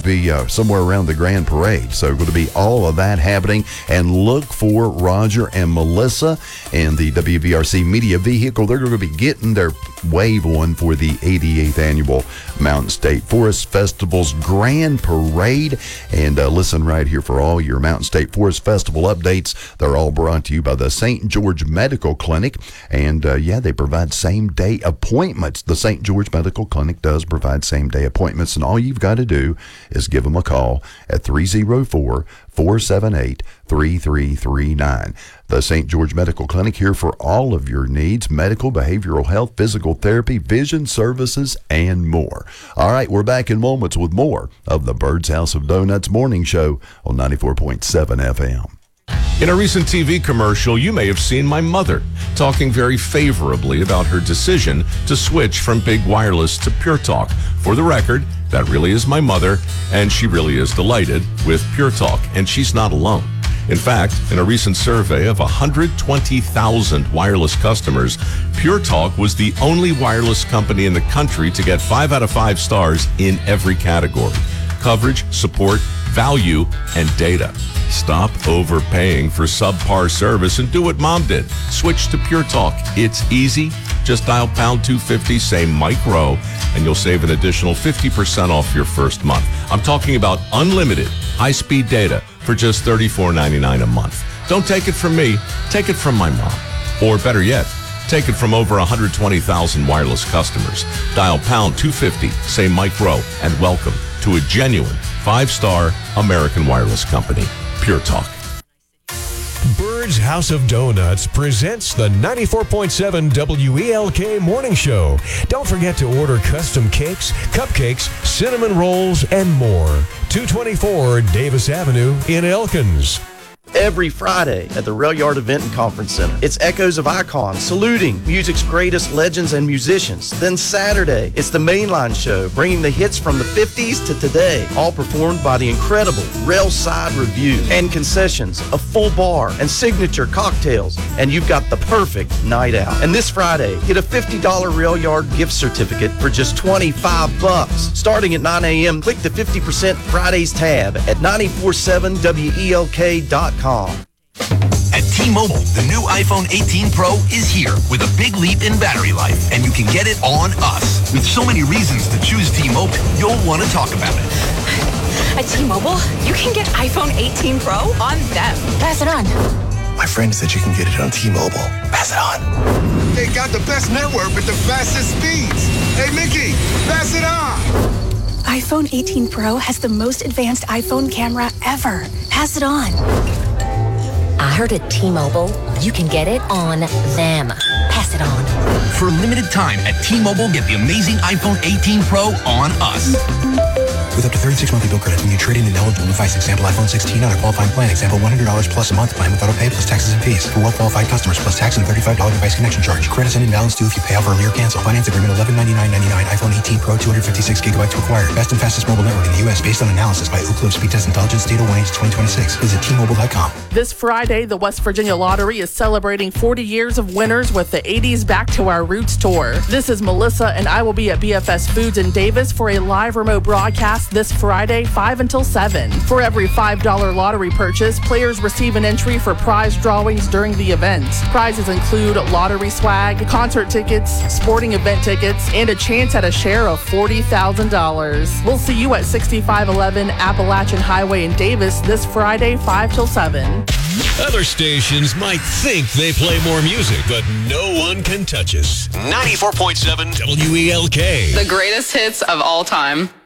be somewhere around the Grand Parade. So going to be all of that happening. And look for Roger and Melissa and the WVRC media vehicle. They're going to be getting their wave on for the 88th annual Mountain State Forest Festival's Grand Parade. And listen right here for all your Mountain State Forest Festival updates. They're all brought to you by the St. George Medical Clinic. And they provide same-day appointments. The St. George Medical Clinic does provide same-day appointments. And all you've got to do is give them a call at 304-478-3339. The St. George Medical Clinic, here for all of your needs: medical, behavioral health, physical therapy, vision services, and more. All right, we're back in moments with more of the Bird's House of Donuts morning show on 94.7 FM. In a recent TV commercial, you may have seen my mother talking very favorably about her decision to switch from big wireless to Pure Talk. For the record, that really is my mother, and she really is delighted with Pure Talk, and she's not alone. In fact, in a recent survey of 120,000 wireless customers, Pure Talk was the only wireless company in the country to get 5 out of 5 stars in every category: coverage, support, value, and data. Stop overpaying for subpar service and do what Mom did. Switch to Pure Talk. It's easy. Just dial pound 250, say Mike Rowe, and you'll save an additional 50% off your first month. I'm talking about unlimited high-speed data for just $34.99 a month. Don't take it from me. Take it from my mom. Or better yet, take it from over 120,000 wireless customers. Dial pound 250, say Mike Rowe, and welcome to a genuine 5-star American wireless company, Pure Talk. Bird's House of Donuts presents the 94.7 WELK Morning Show. Don't forget to order custom cakes, cupcakes, cinnamon rolls, and more. 224 Davis Avenue in Elkins. Every Friday at the Rail Yard Event and Conference Center, it's Echoes of Icon saluting music's greatest legends and musicians. Then Saturday, it's the Mainline Show, bringing the hits from the 50s to today, all performed by the incredible Railside Review. And concessions, a full bar, and signature cocktails, and you've got the perfect night out. And this Friday, get a $50 Rail Yard gift certificate for just $25. Starting at 9 a.m., click the 50% Fridays tab at 947welk.com. At T-Mobile, the new iPhone 18 Pro is here with a big leap in battery life, and you can get it on us. With so many reasons to choose T-Mobile, you'll want to talk about it. At T-Mobile, you can get iPhone 18 Pro on them. Pass it on. My friend said you can get it on T-Mobile. Pass it on. They got the best network with the fastest speeds. Hey, Mickey, pass it on. iPhone 18 Pro has the most advanced iPhone camera ever. Pass it on. I heard at T-Mobile, you can get it on them. Pass it on. For a limited time at T-Mobile, get the amazing iPhone 18 Pro on us. With up to 36 monthly bill credits when you trade in an eligible device. Example, iPhone 16 on a qualifying plan. Example, $100 plus a month plan with auto pay plus taxes and fees. For well-qualified customers, plus tax and $35 device connection charge. Credits and imbalance due if you pay off early or cancel. Finance agreement $1199.99. iPhone 18 Pro 256 gigabytes to acquire. Best and fastest mobile network in the U.S. based on analysis by Ookla Speed Test Intelligence Data 1H 2026. Visit T-Mobile.com. This Friday, the West Virginia Lottery is celebrating 40 years of winners with the 80s Back to Our Roots tour. This is Melissa, and I will be at BFS Foods in Davis for a live remote broadcast this Friday, 5 until 7. For every $5 lottery purchase, players receive an entry for prize drawings during the event. Prizes include lottery swag, concert tickets, sporting event tickets, and a chance at a share of $40,000. We'll see you at 6511 Appalachian Highway in Davis this Friday, 5 till 7. Other stations might think they play more music, but no one can touch us. 94.7 WELK. The greatest hits of all time.